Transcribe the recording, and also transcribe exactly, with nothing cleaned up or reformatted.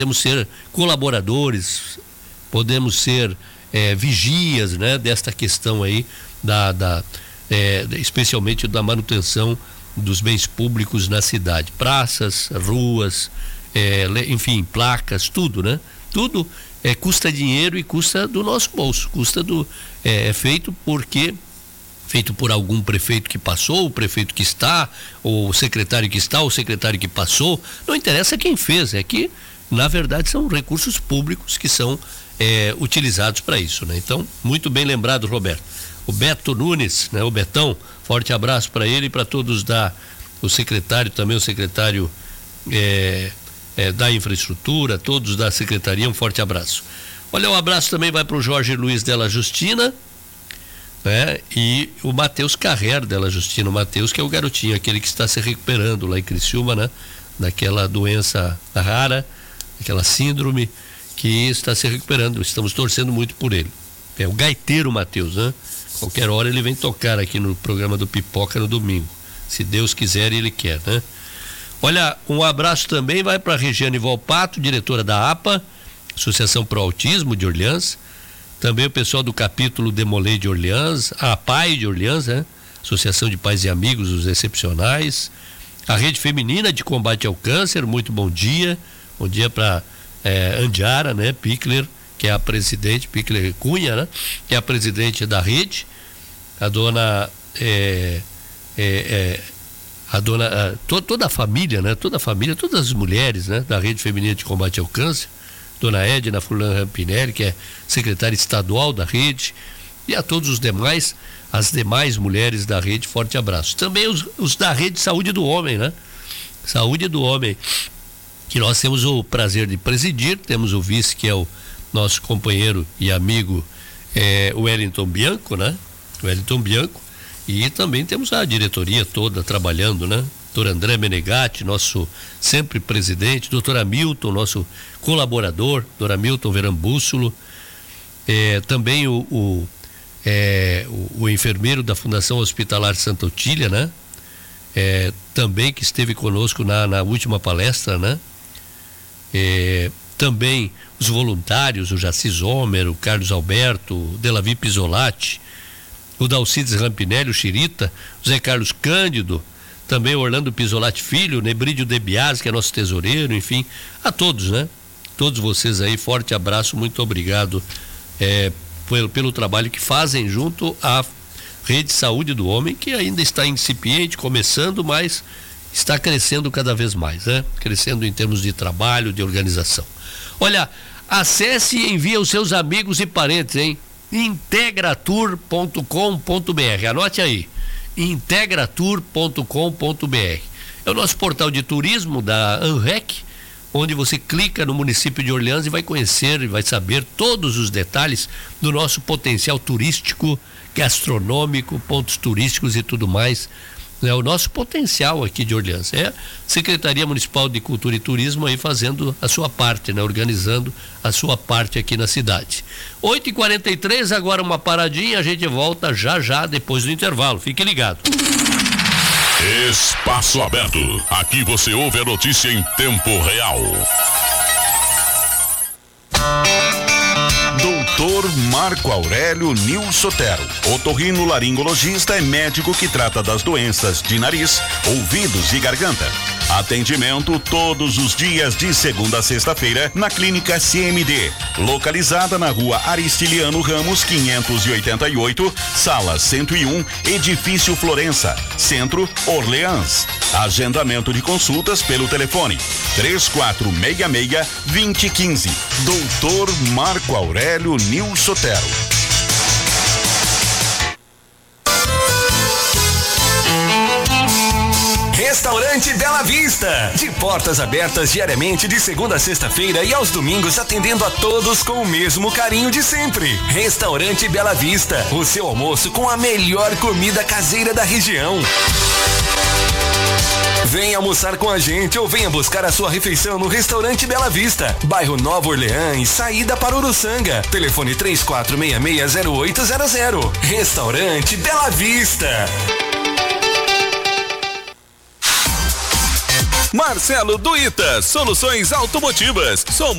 podemos ser colaboradores, podemos ser é, vigias, né, desta questão aí, da, da, é, especialmente da manutenção dos bens públicos na cidade, praças, ruas, é, enfim, placas, tudo, né? Tudo é, custa dinheiro e custa do nosso bolso, custa do, é, é feito porque feito por algum prefeito que passou, o prefeito que está, ou o secretário que está, ou o secretário que passou, não interessa quem fez, é que na verdade são recursos públicos que são é, utilizados para isso, né? Então, muito bem lembrado, Roberto. O Beto Nunes, né? O Betão, forte abraço para ele e para todos da, o secretário também, o secretário é, é, da infraestrutura, todos da secretaria, um forte abraço. Olha, um abraço também vai para o Jorge Luiz Della Justina, né? E o Matheus Carrer Della Justina, o Matheus que é o garotinho, aquele que está se recuperando lá em Criciúma, né? Daquela doença rara, aquela síndrome que está se recuperando, estamos torcendo muito por ele. É o gaiteiro Matheus, né? Qualquer hora ele vem tocar aqui no programa do Pipoca no domingo, se Deus quiser e ele quer, né? Olha, um abraço também vai para a Regiane Volpato, diretora da A P A, Associação Pro Autismo de Orleans, também o pessoal do capítulo Demolei de Orleans, a PAI de Orleans, né? Associação de Pais e Amigos dos Excepcionais, a Rede Feminina de Combate ao Câncer, muito bom dia, bom dia para é, Andiara, né? Pickler, que é a presidente, Pickler Cunha, né? Que é a presidente da rede, a dona é, é, é, a dona a, to, toda a família, né? Toda a família, todas as mulheres, né? Da Rede Feminina de Combate ao Câncer, dona Edna Furlan Rampinelli, que é secretária estadual da rede, e a todos os demais, as demais mulheres da rede, forte abraço. Também os, os da Rede Saúde do Homem, né? Saúde do Homem, que nós temos o prazer de presidir, temos o vice, que é o nosso companheiro e amigo é, Wellington Bianco, né? Wellington Bianco, e também temos a diretoria toda trabalhando, né? doutor André Menegatti, nosso sempre presidente, doutor Hamilton, nosso colaborador, doutor Hamilton Verambússulo, é, também o, o, é, o, o enfermeiro da Fundação Hospitalar Santa Otília, né? É, também que esteve conosco na, na última palestra, né? É, também os voluntários, o Jaci Zomer, o Carlos Alberto, o Delavi Pisolatti, o Dalcides Rampinelli, o Chirita, o Zé Carlos Cândido, também o Orlando Pisolatti Filho, o Nebrídio Debias, que é nosso tesoureiro, enfim, a todos, né? Todos vocês aí, forte abraço, muito obrigado é, pelo, pelo trabalho que fazem junto à Rede Saúde do Homem, que ainda está incipiente, começando, mas está crescendo cada vez mais, né? Crescendo em termos de trabalho, de organização. Olha, acesse e envie aos seus amigos e parentes, hein? integratur ponto com ponto br, anote aí, integratur ponto com ponto br. É o nosso portal de turismo da ANREC, onde você clica no município de Orleans e vai conhecer e vai saber todos os detalhes do nosso potencial turístico, gastronômico, pontos turísticos e tudo mais. É o nosso potencial aqui de Orleans. É a Secretaria Municipal de Cultura e Turismo aí fazendo a sua parte, né? Organizando a sua parte aqui na cidade. oito e quarenta e três, agora uma paradinha, a gente volta já já depois do intervalo. Fique ligado. Espaço Aberto. Aqui você ouve a notícia em tempo real. doutor Marco Aurélio Nil Sotero, otorrinolaringologista e médico que trata das doenças de nariz, ouvidos e garganta. Atendimento todos os dias de segunda a sexta-feira na Clínica C M D, localizada na Rua Aristiliano Ramos quinhentos e oitenta e oito, sala cento e um, Edifício Florença, Centro, Orleans. Agendamento de consultas pelo telefone três quatro seis seis, dois zero um cinco. doutor Marco Aurélio Nil Sotero. Restaurante Bela Vista, de portas abertas diariamente de segunda a sexta-feira e aos domingos atendendo a todos com o mesmo carinho de sempre. Restaurante Bela Vista, o seu almoço com a melhor comida caseira da região. Venha almoçar com a gente ou venha buscar a sua refeição no Restaurante Bela Vista, bairro Nova Orleans, saída para Uruçanga. Telefone três quatro seis seis, zero oito zero zero. Restaurante Bela Vista. Marcelo Duíta, Soluções Automotivas. Somos